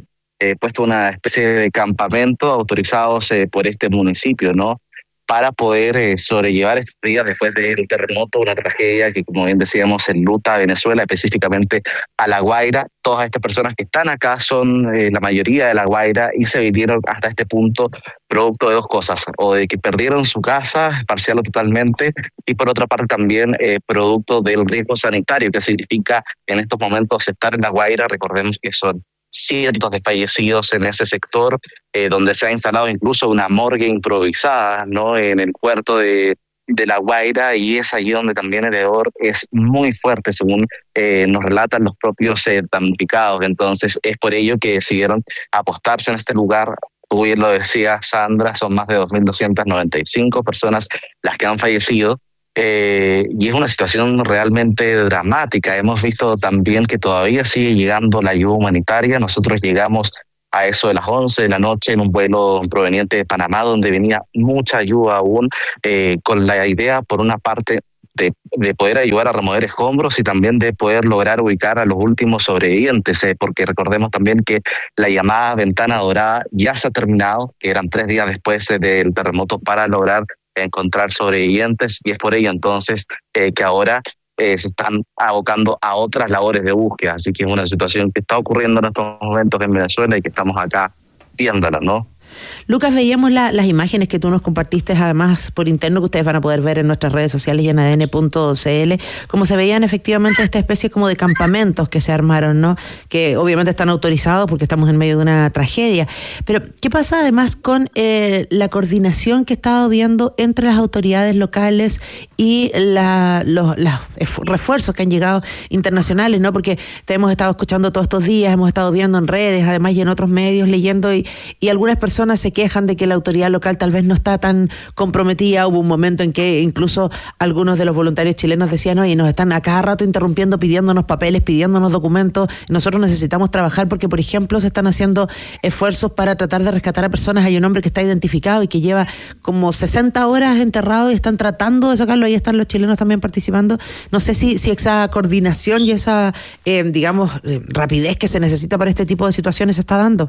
eh, puesto una especie de campamento autorizados eh, por este municipio, ¿no? Para poder eh, sobrellevar estos días después del terremoto, una tragedia que, como bien decíamos, enluta a Venezuela, específicamente a La Guaira. Todas estas personas que están acá son eh, la mayoría de La Guaira y se vinieron hasta este punto producto de dos cosas, o de que perdieron su casa parcial o totalmente, y por otra parte también eh, producto del riesgo sanitario, que significa en estos momentos estar en La Guaira. Recordemos que son cientos de fallecidos en ese sector, eh, donde se ha instalado incluso una morgue improvisada, ¿no? En el puerto de, de La Guaira, y es allí donde también el hedor es muy fuerte, según eh, nos relatan los propios eh, damnificados. Entonces es por ello que decidieron apostarse en este lugar. Tú bien lo decía, Sandra, son más de dos mil doscientas noventa y cinco personas las que han fallecido. Eh, y es una situación realmente dramática. Hemos visto también que todavía sigue llegando la ayuda humanitaria. Nosotros llegamos a eso de las once de la noche en un vuelo proveniente de Panamá, donde venía mucha ayuda aún, eh, con la idea, por una parte, de, de poder ayudar a remover escombros y también de poder lograr ubicar a los últimos sobrevivientes, eh, porque recordemos también que la llamada ventana dorada ya se ha terminado, que eran tres días después eh, del terremoto, para lograr encontrar sobrevivientes, y es por ello entonces eh, que ahora eh, se están abocando a otras labores de búsqueda. Así que es una situación que está ocurriendo en estos momentos en Venezuela y que estamos acá viéndola, ¿no? Lucas, veíamos la, las imágenes que tú nos compartiste además por interno, que ustedes van a poder ver en nuestras redes sociales y en A D N punto C L, como se veían efectivamente esta especie como de campamentos que se armaron, ¿no? Que obviamente están autorizados porque estamos en medio de una tragedia. Pero, ¿qué pasa además con eh, la coordinación que estaba viendo entre las autoridades locales y la, los, los refuerzos que han llegado internacionales, ¿no? Porque te hemos estado escuchando todos estos días, hemos estado viendo en redes, además y en otros medios, leyendo, y, y algunas personas se quejan de que la autoridad local tal vez no está tan comprometida. Hubo un momento en que incluso algunos de los voluntarios chilenos decían, oye, nos están a cada rato interrumpiendo, pidiéndonos papeles, pidiéndonos documentos, nosotros necesitamos trabajar porque, por ejemplo, se están haciendo esfuerzos para tratar de rescatar a personas. Hay un hombre que está identificado y que lleva como sesenta horas enterrado y están tratando de sacarlo, ahí están los chilenos también participando. No sé si, si esa coordinación y esa, eh, digamos, eh, rapidez que se necesita para este tipo de situaciones se está dando.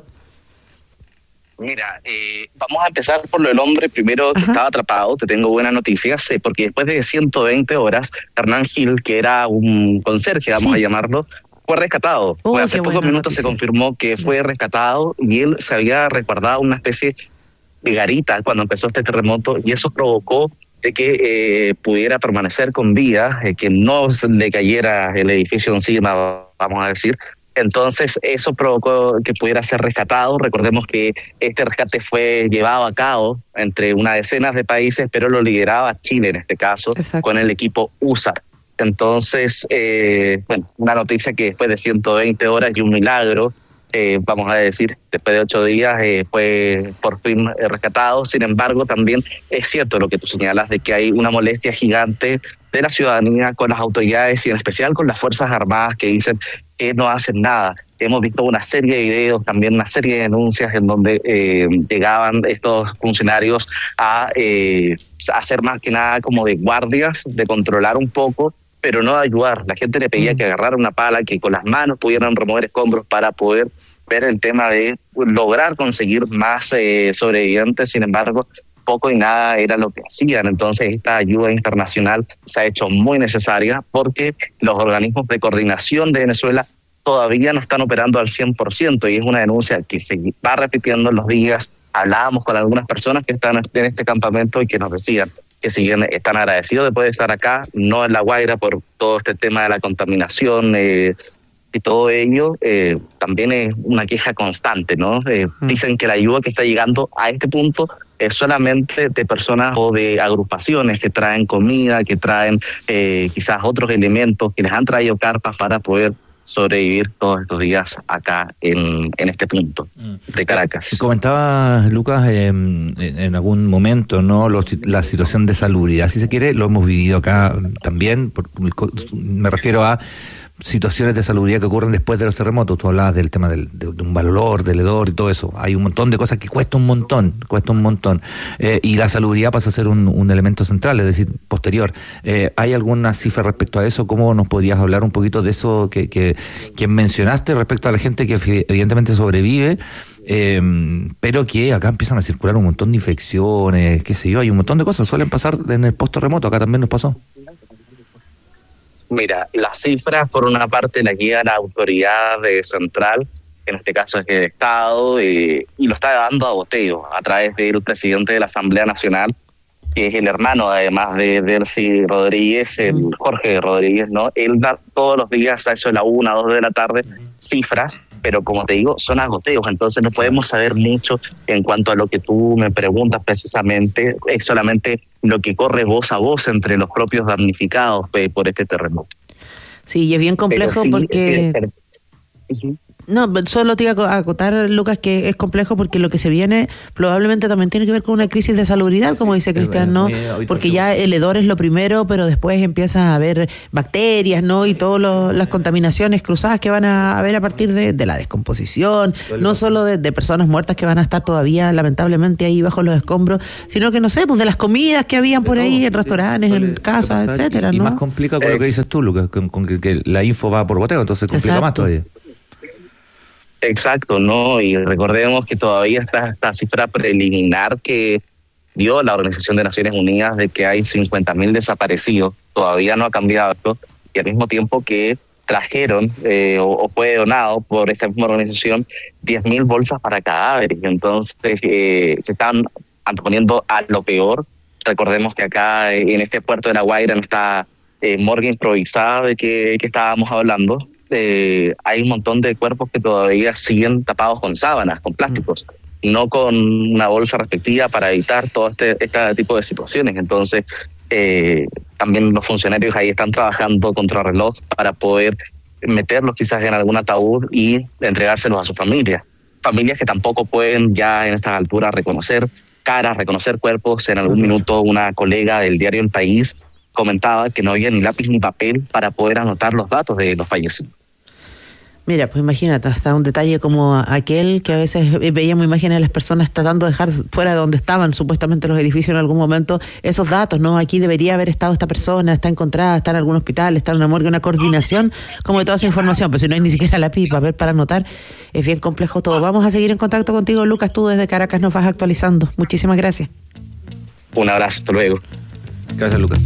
Mira, eh, vamos a empezar por lo del hombre primero que Ajá. estaba atrapado. Te tengo buenas noticias, eh, porque después de ciento veinte horas, Hernán Gil, que era un conserje, vamos sí. a llamarlo, fue rescatado. Oh, hace pocos minutos noticia. se confirmó que fue rescatado, y él se había resguardado una especie de garita cuando empezó este terremoto, y eso provocó de que eh, pudiera permanecer con vida, eh, que no le cayera el edificio encima, vamos a decir. Entonces eso provocó que pudiera ser rescatado. Recordemos que este rescate fue llevado a cabo entre una decena de países, pero lo lideraba Chile en este caso, Exacto. con el equipo U S A R. Entonces, eh, bueno, una noticia que después de ciento veinte horas y un milagro, eh, vamos a decir, después de ocho días eh, fue por fin eh, rescatado. Sin embargo, también es cierto lo que tú señalas, de que hay una molestia gigante de la ciudadanía con las autoridades y en especial con las Fuerzas Armadas, que dicen que no hacen nada. Hemos visto una serie de videos, también una serie de denuncias en donde eh, llegaban estos funcionarios a eh, hacer más que nada como de guardias, de controlar un poco, pero no de ayudar. La gente le pedía que agarrara una pala, que con las manos pudieran remover escombros para poder ver el tema de lograr conseguir más eh, sobrevivientes. Sin embargo, poco y nada era lo que hacían. Entonces esta ayuda internacional se ha hecho muy necesaria, porque los organismos de coordinación de Venezuela todavía no están operando al cien por ciento, y es una denuncia que se va repitiendo en los días. Hablábamos con algunas personas que están en este campamento y que nos decían que si bien están agradecidos de poder estar acá, no en La Guaira, por todo este tema de la contaminación eh, y todo ello, eh, también es una queja constante, ¿no? Eh, mm. Dicen que la ayuda que está llegando a este punto es solamente de personas o de agrupaciones que traen comida, que traen eh, quizás otros elementos, que les han traído carpas para poder sobrevivir todos estos días acá en, en este punto de Caracas. Comentaba Lucas eh, en, en algún momento, ¿no? Los, la situación de salubridad, si se quiere, lo hemos vivido acá también. Por, me refiero a situaciones de salubridad que ocurren después de los terremotos. Tú hablabas del tema del, de, de un mal olor, del hedor y todo eso. Hay un montón de cosas que cuesta un montón, cuesta un montón. Eh, y la salubridad pasa a ser un, un elemento central, es decir, posterior. Eh, ¿Hay alguna cifra respecto a eso? ¿Cómo nos podrías hablar un poquito de eso que, que, que mencionaste respecto a la gente que evidentemente sobrevive, eh, pero que acá empiezan a circular un montón de infecciones, qué sé yo, hay un montón de cosas, suelen pasar en el post-terremoto, acá también nos pasó? Mira, las cifras por una parte las guía la autoridad de central, que en este caso es el Estado, eh, y lo está dando a boteo a través del presidente de la Asamblea Nacional, que es el hermano además de Delcy Rodríguez, el Jorge Rodríguez, ¿no? Él da todos los días a eso de la una, dos de la tarde cifras, pero como te digo, son agoteos, entonces no podemos saber mucho en cuanto a lo que tú me preguntas precisamente, es solamente lo que corre voz a voz entre los propios damnificados eh, por este terremoto. Sí, y es bien complejo sí, porque... Sí, uh-huh. No, solo te iba a acotar, Lucas, que es complejo porque lo que se viene probablemente también tiene que ver con una crisis de salubridad, como dice Cristian, ¿no? Porque ya el hedor es lo primero, pero después empieza a haber bacterias, ¿no? Y todas las contaminaciones cruzadas que van a haber a partir de, de la descomposición, no solo de, de personas muertas que van a estar todavía lamentablemente ahí bajo los escombros, sino que, no sé, pues de las comidas que habían por ahí en restaurantes, en casas, etcétera, ¿no? Y más complica con lo que dices tú, Lucas, con, con que, que la info va por boteo, entonces complica Exacto. más todavía. Exacto, ¿no? Y recordemos que todavía está esta cifra preliminar que dio la Organización de Naciones Unidas de que hay cincuenta mil desaparecidos. Todavía no ha cambiado esto. Y al mismo tiempo que trajeron eh, o, o fue donado por esta misma organización diez mil bolsas para cadáveres. Entonces eh, se están anteponiendo a lo peor. Recordemos que acá en este puerto de La Guaira, en esta eh, morgue improvisada de que, que estábamos hablando, Eh, hay un montón de cuerpos que todavía siguen tapados con sábanas, con plásticos, mm. no con una bolsa respectiva para evitar todo este, este tipo de situaciones. Entonces, eh, también los funcionarios ahí están trabajando contra reloj para poder meterlos quizás en algún ataúd y entregárselos a su familia. Familias que tampoco pueden ya en estas alturas reconocer caras, reconocer cuerpos. En algún mm. minuto una colega del diario El País comentaba que no había ni lápiz ni papel para poder anotar los datos de los fallecidos. Mira, pues imagínate, hasta un detalle como aquel que a veces veíamos imágenes de las personas tratando de dejar fuera de donde estaban supuestamente los edificios en algún momento esos datos, ¿no? Aquí debería haber estado esta persona, está encontrada, está en algún hospital, está en una morgue, una coordinación como de toda esa información, pero si no hay ni siquiera lápiz y papel para anotar, es bien complejo todo. Vamos a seguir en contacto contigo, Lucas, tú desde Caracas nos vas actualizando. Muchísimas gracias. Un abrazo, hasta luego. Gracias, Lucas.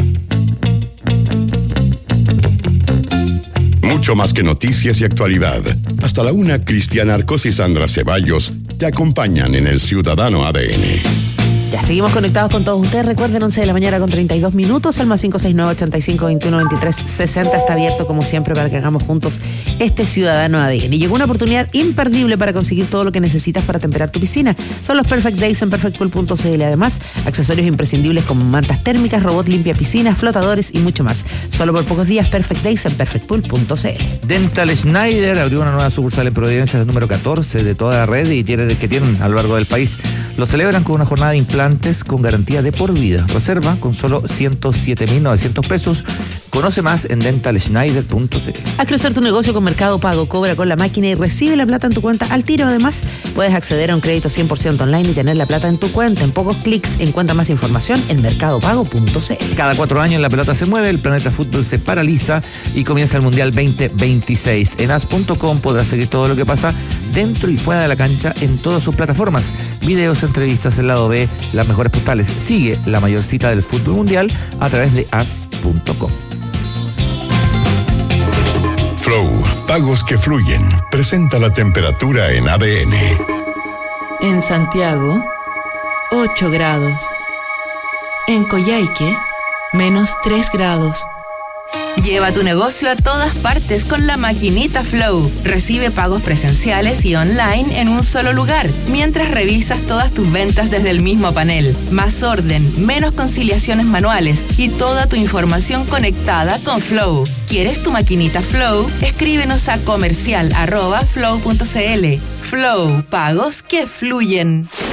Mucho más que noticias y actualidad. Hasta la una, Cristian Arcos y Sandra Ceballos te acompañan en el Ciudadano A D N. Ya seguimos conectados con todos ustedes. Recuerden, once de la mañana con treinta y dos minutos. El más cinco seis nueve, ochenta y cinco, veintiuno, veintitrés, sesenta está abierto como siempre para que hagamos juntos este Ciudadano A D N. Y llegó una oportunidad imperdible para conseguir todo lo que necesitas para temperar tu piscina. Son los Perfect Days en perfect pool punto c l. Además, accesorios imprescindibles como mantas térmicas, robot limpia piscinas, flotadores y mucho más. Solo por pocos días, Perfect Days en perfect pool punto c l. Dental Schneider abrió una nueva sucursal en Providencia, el número catorce de toda la red y tiene, que tienen a lo largo del país. Lo celebran con una jornada de implantes con garantía de por vida. Reserva con solo ciento siete mil novecientos pesos. Conoce más en dental schneider punto c l. Haz crecer tu negocio con Mercado Pago. Cobra con la máquina y recibe la plata en tu cuenta al tiro. Además, puedes acceder a un crédito cien por ciento online y tener la plata en tu cuenta. En pocos clics, encuentra más información en mercado pago punto c l. Cada cuatro años la pelota se mueve, el planeta fútbol se paraliza y comienza el Mundial veinte veintiséis. En as punto com podrás seguir todo lo que pasa dentro y fuera de la cancha en todas sus plataformas. Videos, entrevistas, el lado B, las mejores postales. Sigue la mayor cita del fútbol mundial a través de as punto com. Flow, pagos que fluyen. Presenta la temperatura en A D N. En Santiago, ocho grados. En Coyhaique, menos tres grados. Lleva tu negocio a todas partes con la maquinita Flow. Recibe pagos presenciales y online en un solo lugar, mientras revisas todas tus ventas desde el mismo panel. Más orden, menos conciliaciones manuales y toda tu información conectada con Flow. ¿Quieres tu maquinita Flow? Escríbenos a comercial arroba flow punto c l. Flow, pagos que fluyen.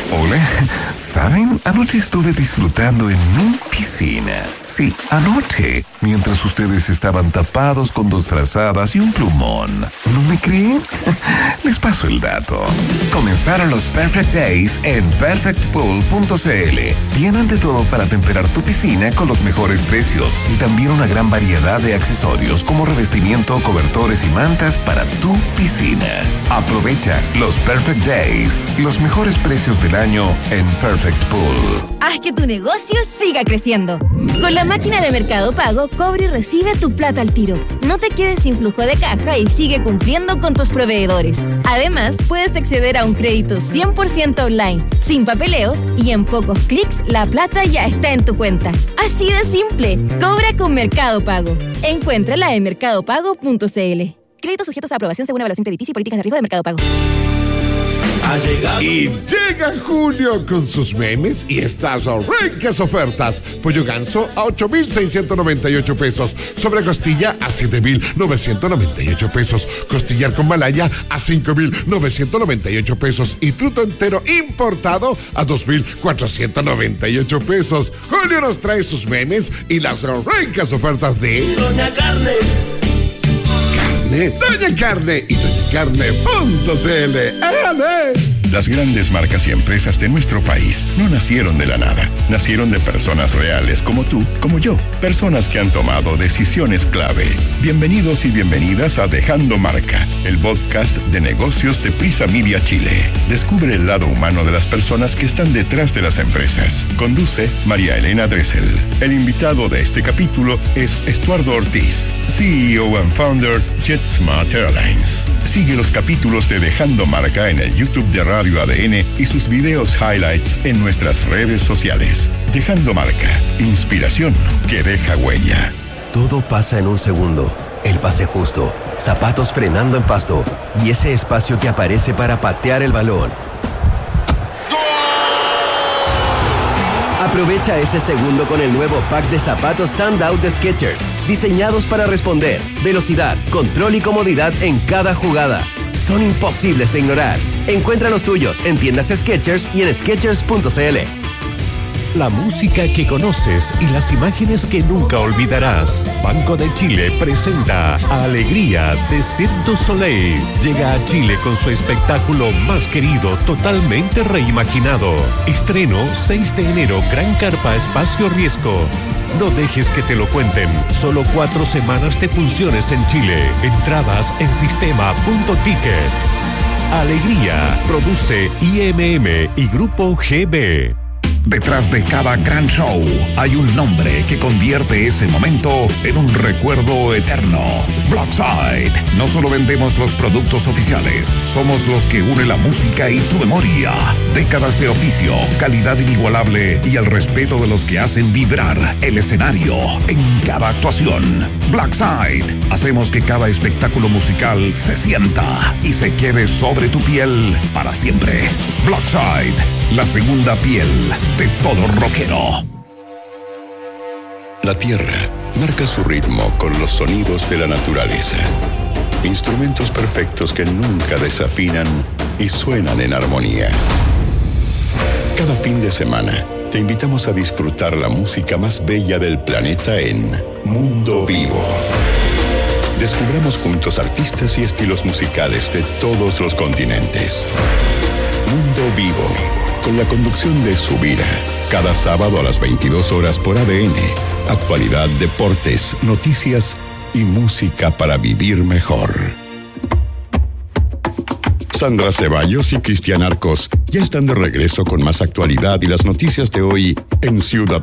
Hola, ¿saben? Anoche estuve disfrutando en mi piscina. Sí, anoche, mientras ustedes estaban tapados con dos frazadas y un plumón. ¿No me creen? Les paso el dato. Comenzaron los Perfect Days en perfect pool punto c l. Tienen de todo para temperar tu piscina con los mejores precios y también una gran variedad de accesorios como revestimiento, cobertores y mantas para tu piscina. Aprovecha los Perfect Days, los mejores precios del año en Perfect Pool. Haz que tu negocio siga creciendo. Con la máquina de Mercado Pago, cobra y recibe tu plata al tiro. No te quedes sin flujo de caja y sigue cumpliendo con tus proveedores. Además, puedes acceder a un crédito cien por ciento online, sin papeleos y en pocos clics la plata ya está en tu cuenta. Así de simple. Cobra con Mercado Pago. Encuéntrala en mercado pago punto c l. Créditos sujetos a aprobación según evaluación crediticia y políticas de riesgo de Mercado Pago. Ha llegado. Y llega Julio con sus memes y estas ricas ofertas. Pollo ganso a ocho mil seiscientos noventa y ocho pesos. Sobre costilla a siete mil novecientos noventa y ocho pesos. Costillar con malaya a cinco mil novecientos noventa y ocho pesos. Y truto entero importado a dos mil cuatrocientos noventa y ocho pesos. Julio nos trae sus memes y las ricas ofertas de Doña Carne. Doña Carne y doña carne punto c l. ¡Ale! Las grandes marcas y empresas de nuestro país no nacieron de la nada. Nacieron de personas reales como tú, como yo. Personas que han tomado decisiones clave. Bienvenidos y bienvenidas a Dejando Marca, el podcast de negocios de Prisa Media Chile. Descubre el lado humano de las personas que están detrás de las empresas. Conduce María Elena Dressel. El invitado de este capítulo es Estuardo Ortiz, C E O and founder JetSmart Airlines. Sigue los capítulos de Dejando Marca en el YouTube de Radio A D N y sus videos highlights en nuestras redes sociales. Dejando Marca, inspiración que deja huella. Todo pasa en un segundo. El pase justo, zapatos frenando en pasto y ese espacio que aparece para patear el balón. Aprovecha ese segundo con el nuevo pack de zapatos Standout de Skechers, diseñados para responder, velocidad, control y comodidad en cada jugada. Son imposibles de ignorar. Encuentra los tuyos en tiendas Skechers y en skechers punto c l. La música que conoces y las imágenes que nunca olvidarás. Banco de Chile presenta Alegría de Cirque du Soleil. Llega a Chile con su espectáculo más querido, totalmente reimaginado. Estreno seis de enero, Gran Carpa Espacio Riesgo. No dejes que te lo cuenten. Solo cuatro semanas de funciones en Chile. Entradas en sistema punto ticket. Alegría produce I M M y Grupo G B. Detrás de cada gran show hay un nombre que convierte ese momento en un recuerdo eterno. Blackside. No solo vendemos los productos oficiales, somos los que une la música y tu memoria. Décadas de oficio, calidad inigualable y el respeto de los que hacen vibrar el escenario en cada actuación. Blackside. Hacemos que cada espectáculo musical se sienta y se quede sobre tu piel para siempre. Blackside. La segunda piel de todo rockero. La tierra marca su ritmo con los sonidos de la naturaleza. Instrumentos perfectos que nunca desafinan y suenan en armonía. Cada fin de semana te invitamos a disfrutar la música más bella del planeta en Mundo Vivo. Descubramos juntos artistas y estilos musicales de todos los continentes. Mundo Vivo, con la conducción de Subira, cada sábado a las veintidós horas por A D N. Actualidad, deportes, noticias y música para vivir mejor. Sandra Ceballos y Cristian Arcos ya están de regreso con más actualidad y las noticias de hoy en Ciudad